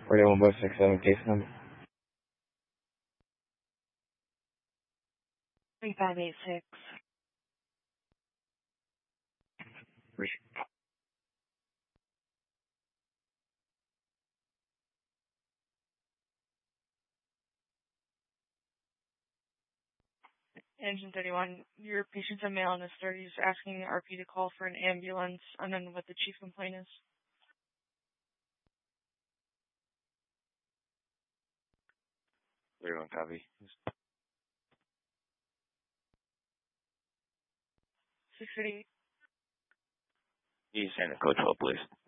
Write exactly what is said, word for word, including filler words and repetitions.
forty-one by six seven case number. three five eight six. Engine thirty-one, your patient's a male in his thirties asking the R P to call for an ambulance, and then what the chief complaint is. thirty-one copy. six thirty-eight. You send a code twelve, please.